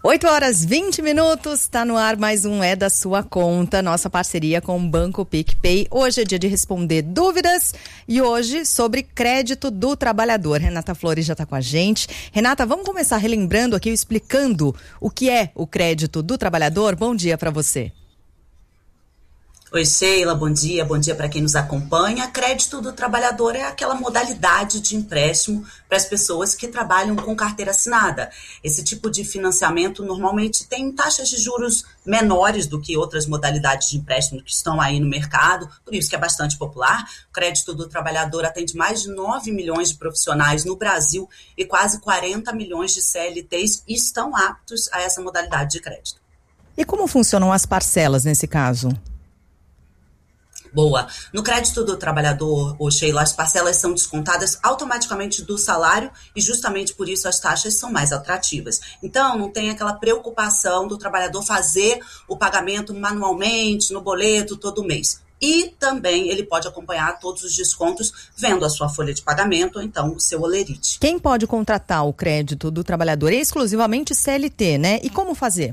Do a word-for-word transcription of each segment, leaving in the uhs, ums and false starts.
oito horas e vinte minutos, está no ar mais um É da Sua Conta, nossa parceria com o Banco PicPay. Hoje é dia de responder dúvidas e hoje sobre crédito do trabalhador. Renata Flores já está com a gente. Renata, vamos começar relembrando aqui, explicando o que é o crédito do trabalhador. Bom dia para você. Oi, Sheila, bom dia, bom dia para quem nos acompanha. Crédito do trabalhador é aquela modalidade de empréstimo para as pessoas que trabalham com carteira assinada. Esse tipo de financiamento normalmente tem taxas de juros menores do que outras modalidades de empréstimo que estão aí no mercado, por isso que é bastante popular. O crédito do trabalhador atende mais de nove milhões de profissionais no Brasil e quase quarenta milhões de C L Ts estão aptos a essa modalidade de crédito. E como funcionam as parcelas nesse caso? Boa. No crédito do trabalhador, ô Sheila, as parcelas são descontadas automaticamente do salário e justamente por isso as taxas são mais atrativas. Então, não tem aquela preocupação do trabalhador fazer o pagamento manualmente, no boleto, todo mês. E também ele pode acompanhar todos os descontos vendo a sua folha de pagamento ou então o seu holerite. Quem pode contratar o crédito do trabalhador é exclusivamente C L T, né? E como fazer?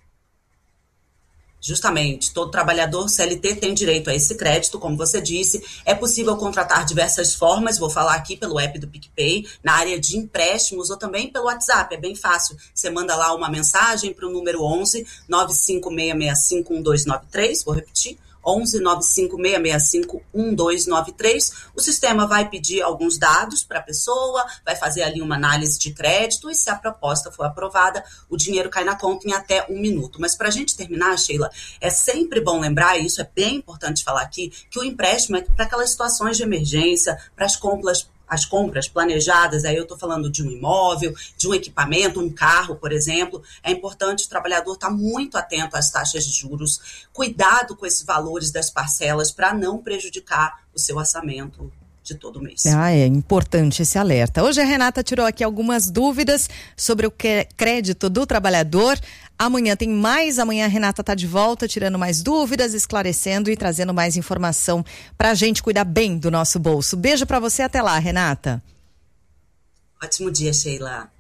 Justamente, todo trabalhador C L T tem direito a esse crédito, como você disse. É possível contratar diversas formas, vou falar aqui pelo app do PicPay, na área de empréstimos ou também pelo WhatsApp, é bem fácil. Você manda lá uma mensagem para o número onze, nove cinco seis seis cinco, um dois nove três, vou repetir, onze, nove cinco seis seis cinco, um dois nove três. O sistema vai pedir alguns dados para a pessoa, vai fazer ali uma análise de crédito e se a proposta for aprovada, o dinheiro cai na conta em até um minuto. Mas para a gente terminar, Sheila, é sempre bom lembrar, e isso é bem importante falar aqui, que o empréstimo é para aquelas situações de emergência, para as compras as compras planejadas, aí eu estou falando de um imóvel, de um equipamento, um carro, por exemplo. É importante o trabalhador estar muito atento às taxas de juros, cuidado com esses valores das parcelas para não prejudicar o seu orçamento de todo mês. Ah, é importante esse alerta. Hoje a Renata tirou aqui algumas dúvidas sobre o crédito do trabalhador. Amanhã tem mais, amanhã a Renata está de volta tirando mais dúvidas, esclarecendo e trazendo mais informação para a gente cuidar bem do nosso bolso. Beijo para você, até lá, Renata. Ótimo dia, Sheila.